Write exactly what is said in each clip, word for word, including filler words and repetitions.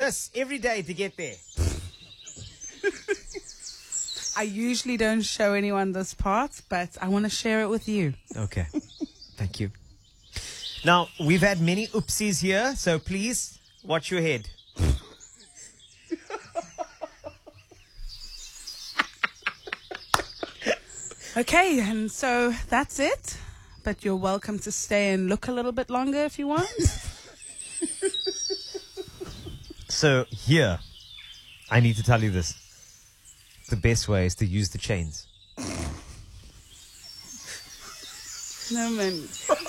this every day to get there. I usually don't show anyone this part, but I want to share it with you. Okay. Thank you. Now, we've had many oopsies here, so please watch your head. Okay, and so that's it. But you're welcome to stay and look a little bit longer if you want. So here, I need to tell you this. The best way is to use the chains. No, man.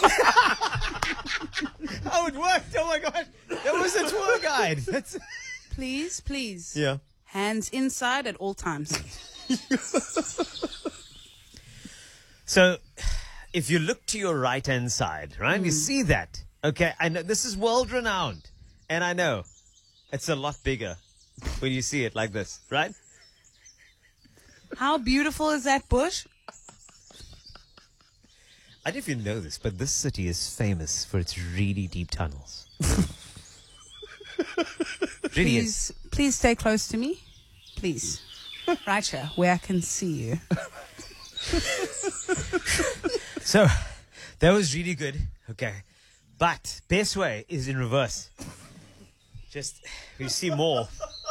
Oh, it worked. Oh, my God. That was a tour guide. That's... Please, please. Yeah. Hands inside at all times. So, if you look to your right-hand side, right, mm. you see that. Okay, I know this is world-renowned. And I know it's a lot bigger when you see it like this, right? How beautiful is that bush? I don't know if you know this, but this city is famous for its really deep tunnels. Really please, is. Please stay close to me. Please. Right here, where I can see you. So, that was really good. Okay. But, best way is in reverse. Just, you see more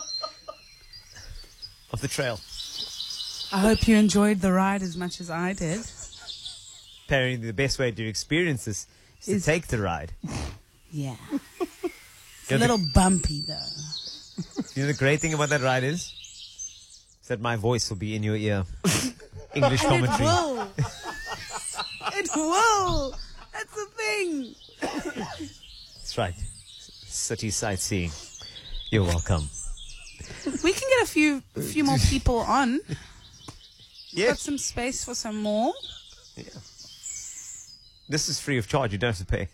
of the trail. I hope you enjoyed the ride as much as I did. Apparently, the best way to experience this is, is to take the ride. Yeah. It's a little the, bumpy, though. You know the great thing about that ride is? Is that my voice will be in your ear. English commentary. It will. It will. That's the thing. That's right. City sightseeing. You're welcome. We can get a few, a few more people on. Yes. Got some space for some more. Yeah. This is free of charge. You don't have to pay.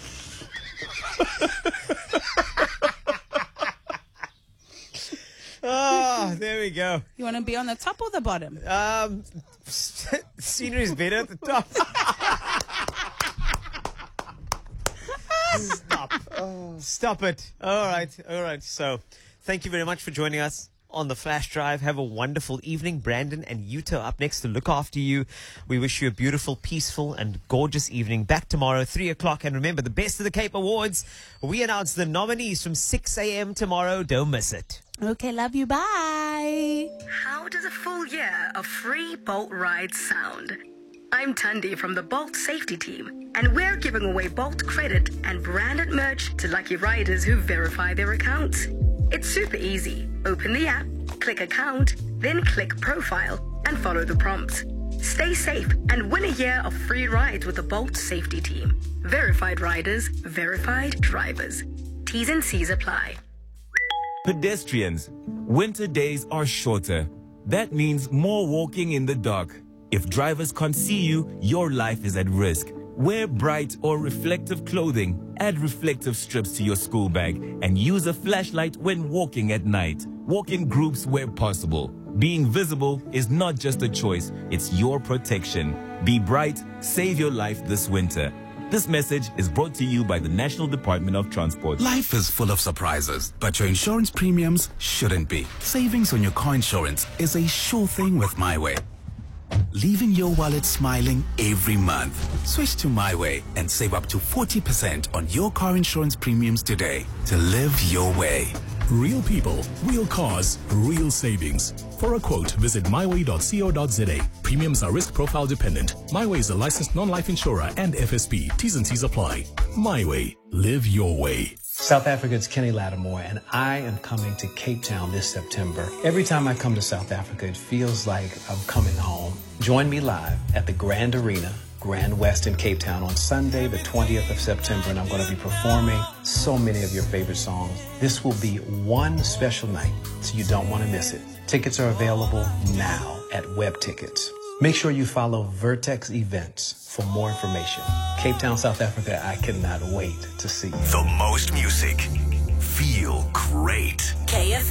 Oh, there we go. You want to be on the top or the bottom? Um, scenery is better at the top. Stop. Oh. Stop it. All right. All right. So, thank you very much for joining us on the Flash Drive. Have a wonderful evening. Brandon and Yuta up next to look after you. We wish you a beautiful, peaceful, and gorgeous evening. Back tomorrow, three o'clock. And remember, the Best of the Cape Awards. We announce the nominees from six a.m. tomorrow. Don't miss it. Okay, love you. Bye. How does a full year of free Bolt rides sound? I'm Tundi from the Bolt safety team, and we're giving away Bolt credit and branded merch to lucky riders who verify their accounts. It's super easy. Open the app, click account, then click profile, and follow the prompts. Stay safe and win a year of free rides with the Bolt safety team. Verified riders, verified drivers. T's and C's apply. Pedestrians, winter days are shorter. That means more walking in the dark. If drivers can't see you, your life is at risk. Wear bright or reflective clothing, add reflective strips to your school bag, and use a flashlight when walking at night. Walk in groups where possible. Being visible is not just a choice, it's your protection. Be bright, save your life this winter. This message is brought to you by the National Department of Transport. Life is full of surprises, but your insurance premiums shouldn't be. Savings on your car insurance is a sure thing with MyWay. Leaving your wallet smiling every month. Switch to MyWay and save up to forty percent on your car insurance premiums today to live your way. Real people, real cars, real savings. For a quote, visit my way dot co dot za. Premiums are risk profile dependent. MyWay is a licensed non-life insurer and F S P. T's and C's apply. MyWay. Live your way. South Africa's Kenny Lattimore, and I am coming to Cape Town this September. Every time I come to South Africa, it feels like I'm coming home. Join me live at the Grand Arena, Grand West in Cape Town on Sunday, the twentieth of September, and I'm going to be performing so many of your favorite songs. This will be one special night, so you don't want to miss it. Tickets are available now at Web Tickets. Make sure you follow Vertex Events for more information. Cape Town, South Africa, I cannot wait to see you. The most music. Feel great. K F